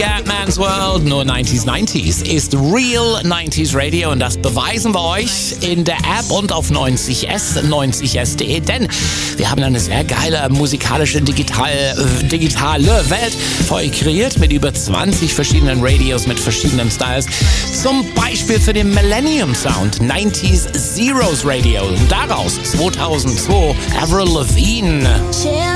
Man's World, nur 90s ist Real 90s Radio und das beweisen wir euch in der App und auf 90s, 90s.de, denn wir haben eine sehr geile musikalische digitale Welt für euch kreiert mit über 20 verschiedenen Radios mit verschiedenen Styles. Zum Beispiel für den Millennium Sound 90s Zeros Radio. Daraus 2002 Avril Lavigne.